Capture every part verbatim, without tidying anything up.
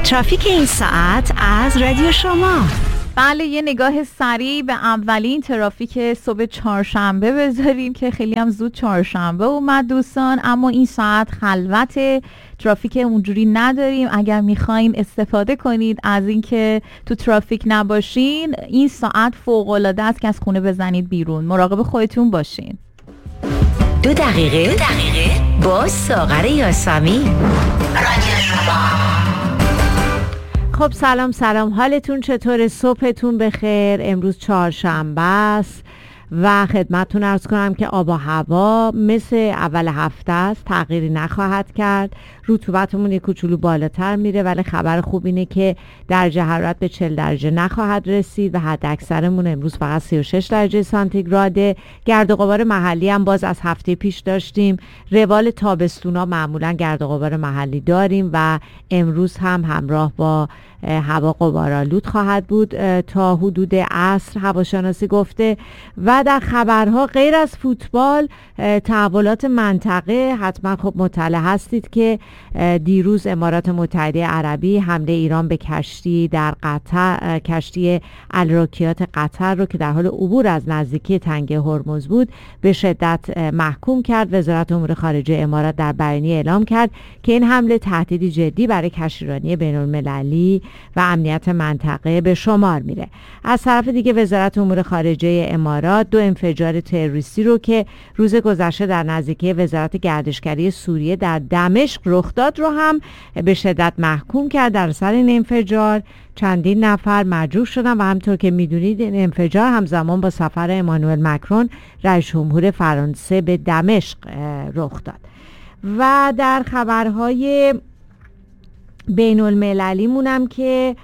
ترافیک این ساعت از رادیو شما. بله، یه نگاه سریع به اولین ترافیک صبح چهارشنبه بذاریم که خیلی هم زود چهارشنبه اومد دوستان، اما این ساعت خلوت، ترافیک اونجوری نداریم. اگر میخواین استفاده کنید از این که تو ترافیک نباشین، این ساعت فوق‌العاده است که از خونه بزنید بیرون. مراقب خودتون باشین. دو دقیقه, دو دقیقه با ساغر یاسمی، رادیو شما. خب سلام سلام، حالتون چطوره؟ صبحتون بخیر. امروز چهارشنبه است و خدمتتون عرض کنم که آب و هوا مثل اول هفته است، تغییری نخواهد کرد. رطوبتمون یک کوچولو بالاتر میره، ولی خبر خوب اینه که درجه حرارت به چهل درجه نخواهد رسید و حد اکثرمون امروز فقط سی و شش درجه سانتیگراده. گرد و غبار محلی هم باز از هفته پیش داشتیم. روال تابستونا معمولا گرد و غبار محلی داریم و امروز هم همراه با هوا غبارآلود خواهد بود تا حدود عصر، هواشناسی گفته. و در خبرها غیر از فوتبال، تحولات منطقه، حتما خب مطلع هستید که دیروز امارات متحده عربی حمله ایران به کشتی در قطر، کشتی الراکیات قطر رو که در حال عبور از نزدیکی تنگه هرمز بود به شدت محکوم کرد. وزارت امور خارجه امارات در بیانیه اعلام کرد که این حمله تهدیدی جدی برای کشتیرانی بین‌المللی و امنیت منطقه به شمار میره. از طرف دیگه وزارت امور خارجه امارات دو انفجار تروریستی رو که روز گذشته در نزدیکی وزارت گردشگری سوریه در دمشق رخ داد رو هم به شدت محکوم کرد. در اثر این انفجار چندین نفر مجروح شدن و همطور که میدونید این انفجار همزمان با سفر امانوئل مکرون رئیس جمهور فرانسه به دمشق رخ داد. و در خبرهای بین المللی مونم که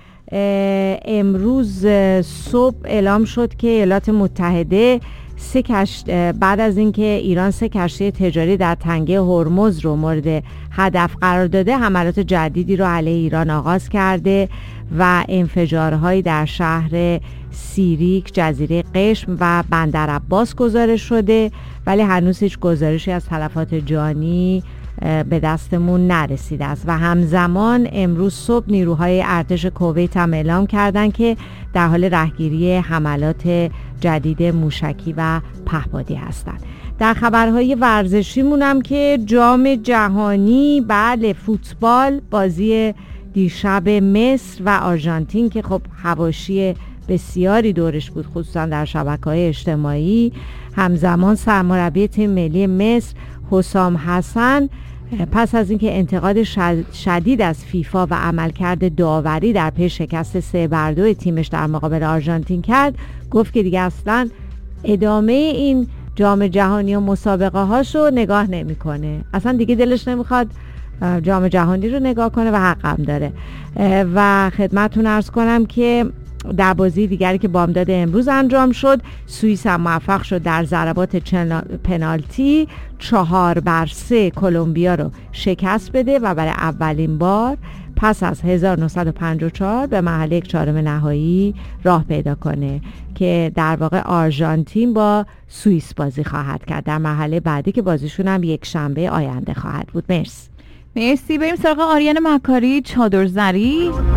امروز صبح اعلام شد که ایالات متحده سه کشت بعد از اینکه ایران سه کشتی تجاری در تنگه هرمز رو مورد هدف قرار داده، حملات جدیدی رو علیه ایران آغاز کرده و انفجارهایی در شهر سیریک، جزیره قشم و بندر عباس گزارش شده، ولی هنوز هیچ گزارشی از تلفات جانی به دستمون نرسیده است. و همزمان امروز صبح نیروهای ارتش کویت هم اعلام کردن که در حال رهگیری حملات جدید موشکی و پهپادی هستند. در خبرهای ورزشی مونم که جام جهانی، بله فوتبال، بازی دیشب مصر و آرژانتین که خب حواشی بسیاری دورش بود خصوصا در شبکه‌های اجتماعی. همزمان سرمربی تیم ملی مصر حسام حسن پس از اینکه انتقاد شدید از فیفا و عملکرد داوری در پی شکست سه بر دو تیمش در مقابل آرژانتین کرد، گفت که دیگه اصلا ادامه این جام جهانی و مسابقه هاشو نگاه نمیکنه، اصلا دیگه دلش نمیخواد جام جهانی رو نگاه کنه و حقم داره. و خدمتتون عرض کنم که در بازی دیگری که بامداد امروز انجام شد، سوئیس هم موفق شد در ضربات پنالتی چهار بر سه کلمبیا رو شکست بده و برای اولین بار پس از هزار و نهصد و پنجاه و چهار به مرحله یک چهارم نهایی راه پیدا کنه که در واقع آرژانتین با سوئیس بازی خواهد کرد در مرحله بعدی که بازیشون هم یک شنبه آینده خواهد بود. مرسی. مرسی. بریم سراغ آریان مکاری، چادر زری.